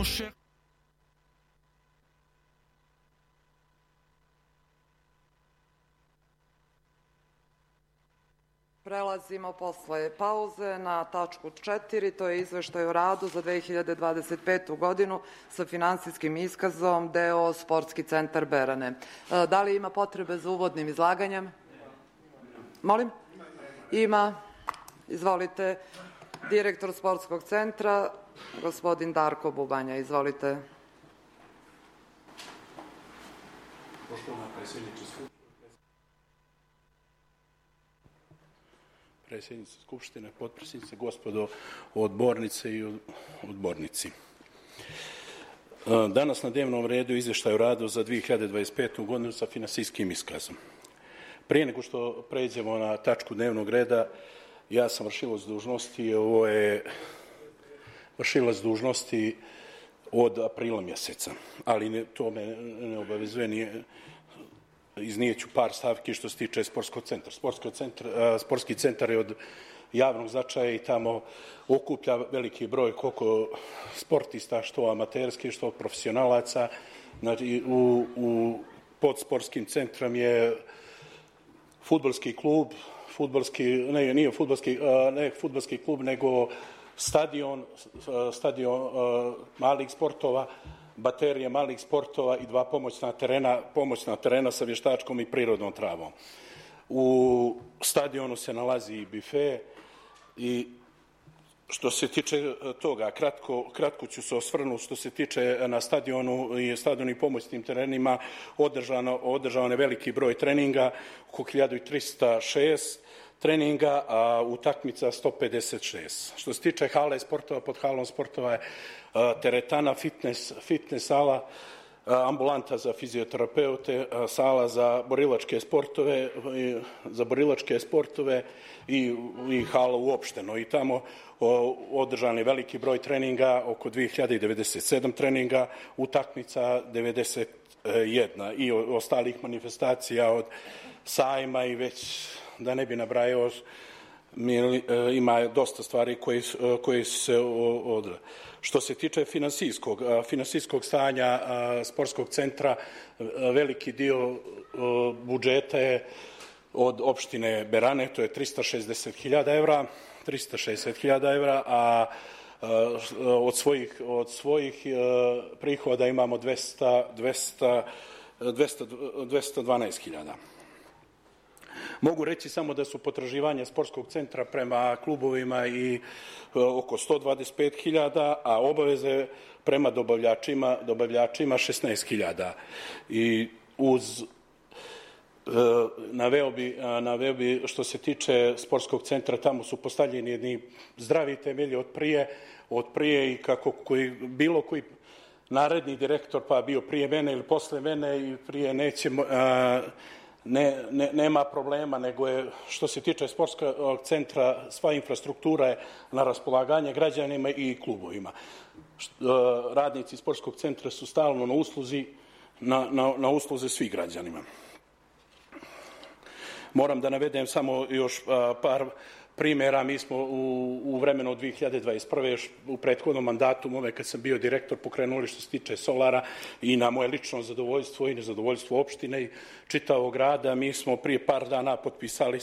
cher. Prelazimo posle pauze na tačku 4, to je izveštaj o radu za 2025. godinu sa finansijskim iskazom deo Sportski centar Berane. Da li ima potrebe za uvodnim izlaganjem? Molim? Ima. Izvolite. Direktor Sportskog centra, gospodin Darko Bubanja. Izvolite. Poštovana predsjednice Skupštine, potpredsjednice, gospodo odbornice i odbornici. Danas na dnevnom redu izveštaj o radu za 2025. godinu sa finansijskim iskazom. Prije nego što pređemo na tačku dnevnog reda, ja sam vršilac dužnosti, ovo je vršilac dužnosti od aprila mjeseca, ali to me ne obavezuje, iznijeću par stavki što se tiče sportskog centra. Sportski centar je od javnog značaja i tamo okuplja veliki broj koliko sportista, što amaterski, što profesionalaca. Znači, pod sportskim centrom je fudbalski klub, nije fudbalski klub, nego stadion malih sportova, baterije malih sportova i dva pomoćna terena sa vještačkom i prirodnom travom. U stadionu se nalazi i bife i što se tiče toga, kratko ću se osvrnuti što se tiče na stadionu i pomoćnim terenima, održavan je veliki broj treninga, oko 1306 treninga, a utakmica 156. Što se tiče hale sportova, pod halom sportova je teretana, fitness sala, ambulanta za fizioterapeute, sala za borilačke sportove i hala uopšteno. I tamo održan je veliki broj treninga, oko 2097 treninga, utakmica 91 i ostalih manifestacija od sajma i već da ne bi nabrajao, ima dosta stvari koje se održaju. Što se tiče finansijskog stanja sportskog centra, veliki dio budžeta je od opštine Berane, to je 360.000 evra, a od svojih prihoda imamo 212.000. Mogu reći samo da su potraživanja sportskog centra prema klubovima i oko 125.000, a obaveze prema dobavljačima 16.000. I naveo bi što se tiče sportskog centra, tamo su postavljeni jedni zdravi temelji od prije i kako bilo koji naredni direktor, pa bio prije mene ili posle mene i prije nećemo, nema problema, nego je što se tiče sportskog centra sva infrastruktura je na raspolaganje građanima i klubovima. Radnici sportskog centra su stalno na usluzi svih građanima. Moram da navedem samo još par primjera. Mi smo u vremenu od 2021. još u prethodnom mandatu, kad sam bio direktor, pokrenuli što se tiče solara i na moje lično zadovoljstvo i nezadovoljstvo opštine i čitavog grada. Mi smo prije par dana potpisali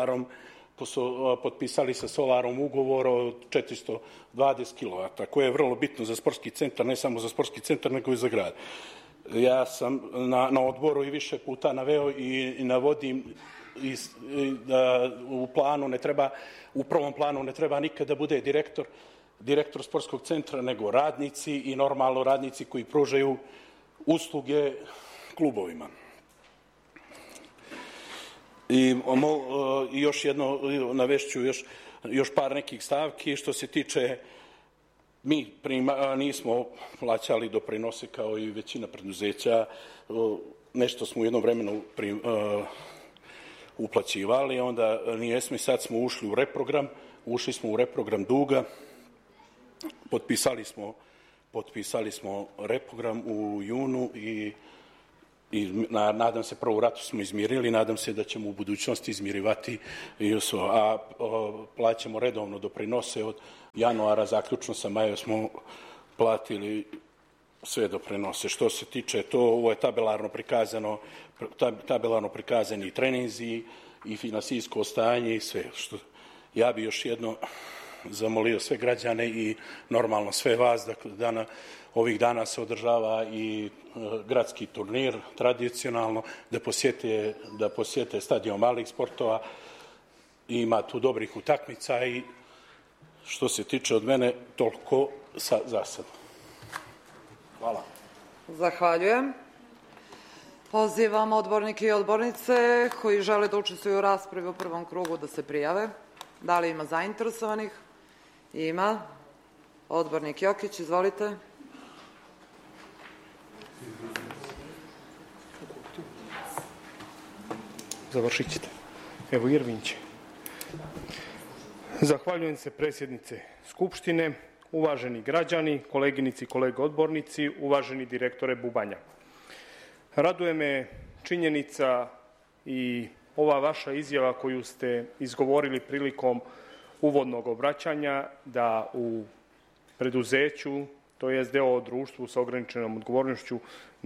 sa solarom ugovor od 420 kW, koje je vrlo bitno za sportski centar, ne samo za sportski centar, nego i za grad. Ja sam na odboru i više puta naveo i navodim da u prvom planu ne treba nikada bude direktor sportskog centra, nego radnici i normalno radnici koji pružaju usluge klubovima. I još jedno, navešću još par nekih stavki. Što se tiče, mi nismo plaćali doprinose kao i većina preduzeća, nešto smo u jednom vremenu uplaćivali, onda nijesmo i sad smo ušli u reprogram duga, potpisali smo reprogram u junu i nadam se, prvu ratu smo izmirili, nadam se da ćemo u budućnosti izmirivati, a plaćamo redovno doprinose od januara, zaključno sa majom smo platili sve doprinose. Što se tiče to, ovo je tabelarno prikazani treninzi i finansijsko stanje i sve. Ja bi još jedno zamolio sve građane i normalno sve vas, dakle ovih dana se održava i gradski turnir tradicionalno, da posjete stadion malih sportova, ima tu dobrih utakmica i što se tiče od mene toliko za sad. Hvala. Zahvaljujem. Pozivam odbornike i odbornice koji žele da učestvuju u raspravi u prvom krugu da se prijave. Da li ima zainteresovanih? Ima. Odbornik Jokić, izvolite. Završit ćete. Evo Irvinć. Zahvaljujem se predsjednice Skupštine, uvaženi građani, koleginici i kolege odbornici, uvaženi direktore Bubanja. Raduje me činjenica i ova vaša izjava koju ste izgovorili prilikom uvodnog obraćanja da u preduzeću, to jest d.o.o. društvu sa ograničenom odgovornošću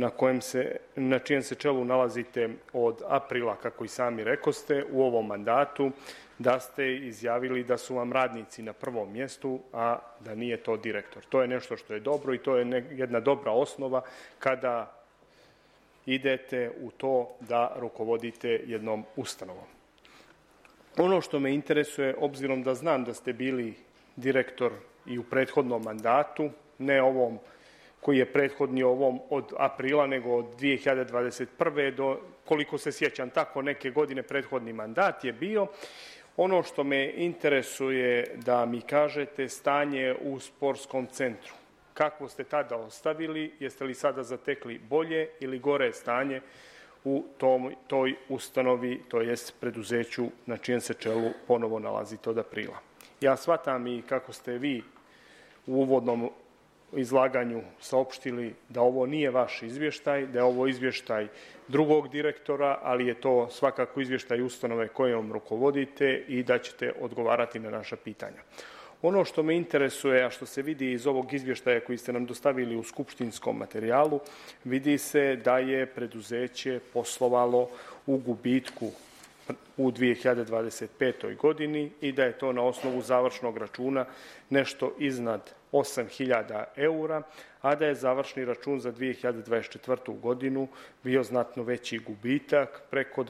na čijem se čelu nalazite od aprila, kako i sami rekoste, u ovom mandatu, da ste izjavili da su vam radnici na prvom mjestu, a da nije to direktor. To je nešto što je dobro i to je jedna dobra osnova kada idete u to da rukovodite jednom ustanovom. Ono što me interesuje, obzirom da znam da ste bili direktor i u prethodnom mandatu, ne ovom koji je prethodni ovom od aprila, nego od 2021. do, koliko se sjećam, tako neke godine prethodni mandat je bio. Ono što me interesuje da mi kažete stanje u sportskom centru. Kako ste tada ostavili? Jeste li sada zatekli bolje ili gore stanje u toj ustanovi, to jest preduzeću na čijem se čelu ponovo nalazite od aprila? Ja shvatam i kako ste vi u uvodnom izlaganju saopštili da ovo nije vaš izvještaj, da je ovo izvještaj drugog direktora, ali je to svakako izvještaj ustanove kojom rukovodite i da ćete odgovarati na naša pitanja. Ono što me interesuje, a što se vidi iz ovog izvještaja koji ste nam dostavili u skupštinskom materijalu, vidi se da je preduzeće poslovalo u gubitku u 2025. godini i da je to na osnovu završnog računa nešto iznad 8.000 eura, a da je završni račun za 2024. godinu bio znatno veći gubitak, preko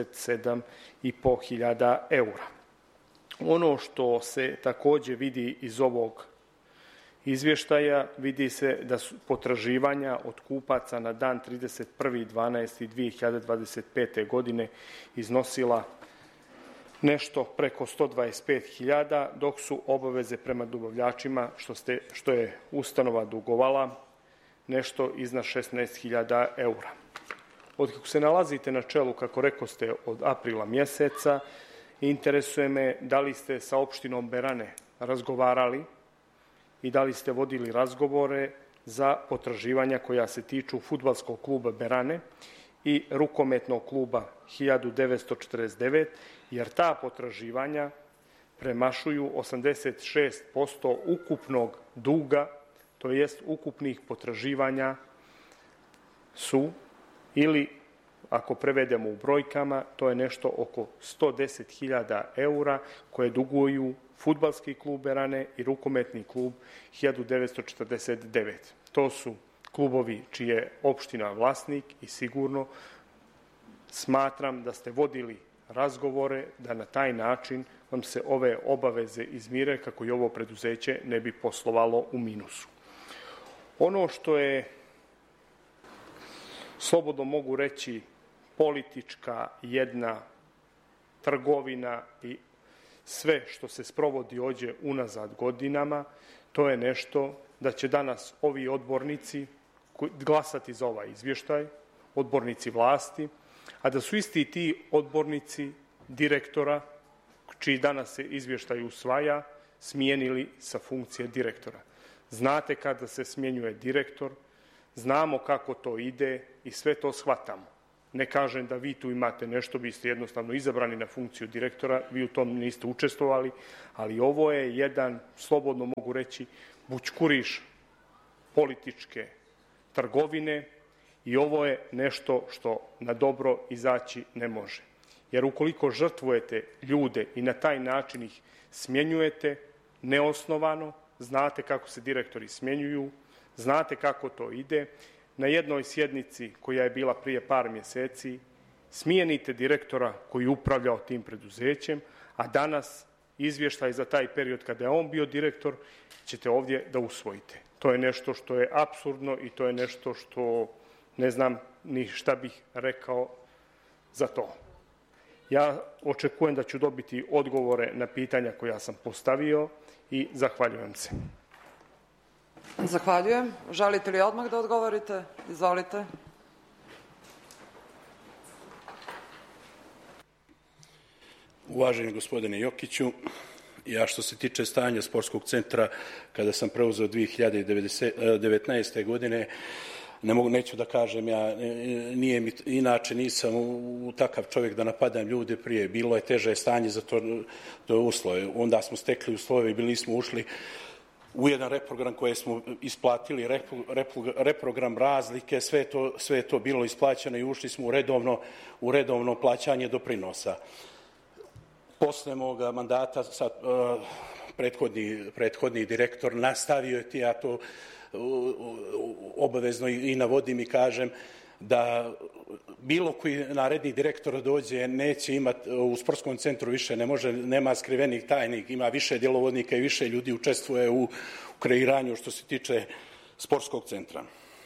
27.500 eura. Ono što se također vidi iz ovog izvještaja, vidi se da su potraživanja od kupaca na dan 31.12.2025. godine iznosila nešto preko 125.000, dok su obaveze prema dobavljačima, što je ustanova dugovala, nešto iznad 16.000 eura. Od kako se nalazite na čelu, kako rekoste, od aprila mjeseca, interesuje me da li ste sa opštinom Berane razgovarali i da li ste vodili razgovore za potraživanja koja se tiču fudbalskog kluba Berane i rukometnog kluba 1949, jer ta potraživanja premašuju 86% ukupnog duga, to jest ukupnih potraživanja su, ili ako prevedemo u brojkama, to je nešto oko 110.000 eura koje duguju fudbalski klub Berane i rukometni klub 1949. To su klubovi čije je opština vlasnik i sigurno smatram da ste vodili razgovore da na taj način vam se ove obaveze izmire kako i ovo preduzeće ne bi poslovalo u minusu. Ono što je, slobodno mogu reći, politička jedna trgovina i sve što se sprovodi ovdje unazad godinama, to je nešto da će danas ovi odbornici glasati za ovaj izvještaj, odbornici vlasti, a da su isti ti odbornici direktora, čiji danas se izvještaj usvaja, smijenili sa funkcije direktora. Znate kada se smjenjuje direktor, znamo kako to ide i sve to shvatamo. Ne kažem da vi tu imate nešto, vi ste jednostavno izabrani na funkciju direktora, vi u tom niste učestvovali, ali ovo je jedan, slobodno mogu reći, bućkuriš političke trgovine i ovo je nešto što na dobro izaći ne može. Jer ukoliko žrtvujete ljude i na taj način ih smjenjujete neosnovano, znate kako se direktori smjenjuju, znate kako to ide. Na jednoj sjednici koja je bila prije par mjeseci smijenite direktora koji je upravljao tim preduzećem, a danas izvještaj za taj period kada je on bio direktor ćete ovdje da usvojite. To je nešto što je apsurdno i to je nešto što ne znam ni šta bih rekao za to. Ja očekujem da ću dobiti odgovore na pitanja koja sam postavio i zahvaljujem se. Zahvaljujem. Želite li odmah da odgovorite? Izvolite. Uvaženi gospodine Jokiću, ja što se tiče stanja sportskog centra, kada sam preuzeo 2019. godine, neću da kažem, inače nisam takav čovjek da napadam ljude prije, bilo je teže stanje za to uslove. Onda smo stekli uslove i bili smo ušli u jedan reprogram koje smo isplatili, reprogram razlike, sve je to bilo isplaćeno i ušli smo u redovno plaćanje doprinosa. Posle moga mandata prethodni direktor nastavio je ja to obavezno i navodim i kažem da bilo koji naredni direktor dođe neće imati u sportskom centru više, nema skrivenih tajnih, ima više djelovodnika i više ljudi učestvuje u kreiranju što se tiče sportskog centra.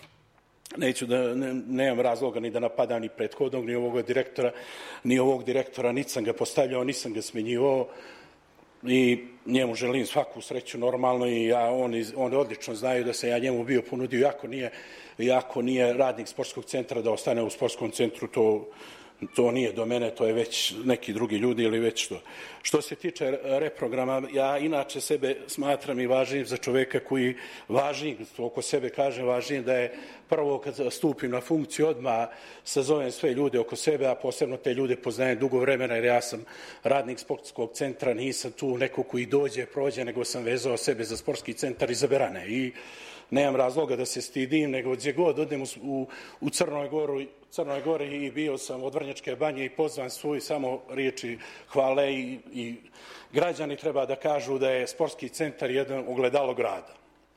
Nemam razloga ni da napadam ni prethodnog, ni ovog direktora, niti sam ga postavljao, nisam ga smjenjivao i njemu želim svaku sreću normalno i oni odlično znaju da sam ja njemu bio ponudio, iako nije radnik sportskog centra, da ostane u sportskom centru, to nije do mene, to je već neki drugi ljudi ili već to. Što se tiče reprograma, ja inače sebe smatram i važnim za čoveka koji važnim, oko sebe kažem važnim, da je prvo kad stupim na funkciju odmah sazovem sve ljude oko sebe, a posebno te ljude poznajem dugo vremena jer ja sam radnik sportskog centra, nisam tu neko koji dođe, prođe, nego sam vezao sebe za sportski centar iz Berane i nemam razloga da se stidim, nego gdje god odem u Crnoj Gori i bio sam od Vrnjačke banje i pozvan svoj samo riječi hvale i građani treba da kažu da je sportski centar jedan ogledalo grada.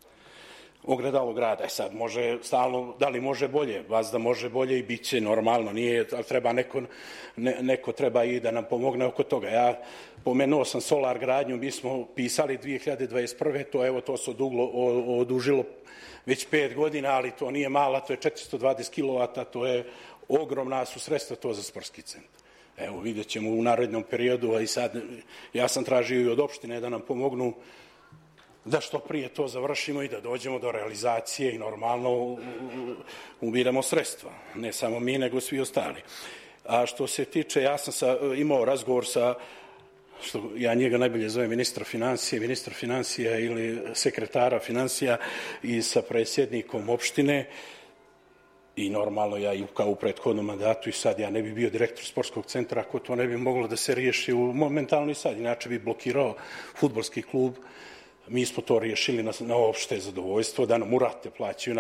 Sad može stalno, da li može bolje? Vas da može bolje i bit će normalno, nije, ali treba neko treba i da nam pomogne oko toga. Ja pomenuo sam solar gradnju, mi smo pisali 2021. To se odužilo već 5 godina, ali to nije mala, to je 420 kW, to je ogromna su sredstva to za sportski centar. Evo, vidjet ćemo u narednom periodu, a i sad ja sam tražio i od opštine da nam pomognu da što prije to završimo i da dođemo do realizacije i normalno ubiramo sredstva. Ne samo mi, nego svi ostali. A što se tiče, ja sam imao razgovor sa, što ja njega najbolje zovem ministra financija ili sekretara financija i sa predsjednikom opštine i normalno ja i kao u prethodnom mandatu i sad ja ne bi bio direktor sportskog centra ako to ne bi moglo da se riješi momentalno i sad, inače bi blokirao fudbalski klub. Mi smo to riješili na opšte zadovoljstvo, da nam urate plaćaju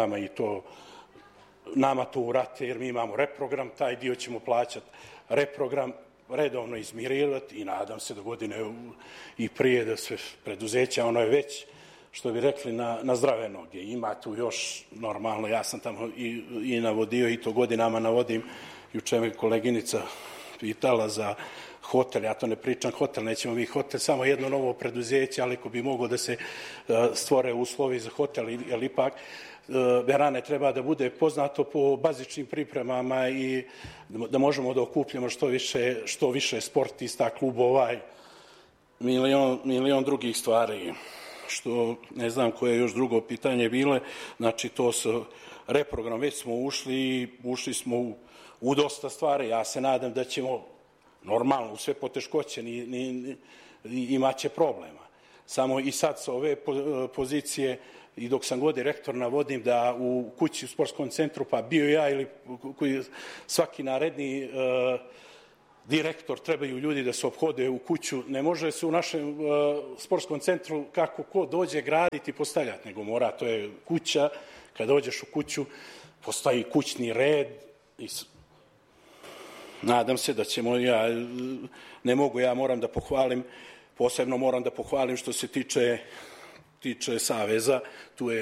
nama to urate jer mi imamo reprogram, taj dio ćemo plaćati reprogram, redovno izmirivati i nadam se do godine i prije da sve preduzeća, ono je već, što bi rekli, na zdrave noge. Ima tu još normalno, ja sam tamo i navodio i to godinama navodim, juče me koleginica pitala za hotel, ja to ne pričam hotel, nećemo mi hotel, samo jedno novo preduzeće, ali ako bi moglo da se stvore uslovi za hotel, jer ipak Berane treba da bude poznato po bazičnim pripremama i da možemo da okupljamo što više sportista, klubova i milion drugih stvari. Što ne znam koje je još drugo pitanje bile, znači to su reprogram, već smo ušli smo u dosta stvari, ja se nadam da ćemo normalno, u sve poteškoće, imaće problema. Samo i sad sa ove pozicije, i dok sam god direktor, navodim da u kući u sportskom centru, pa bio ja ili svaki naredni direktor, trebaju ljudi da se ophode u kuću. Ne može se u našem sportskom centru kako ko dođe graditi i postavljati, nego mora, to je kuća, Kad dođeš u kuću, postoji kućni red i nadam se da ćemo, ja moram da pohvalim, posebno moram da pohvalim što se tiče Saveza, tu je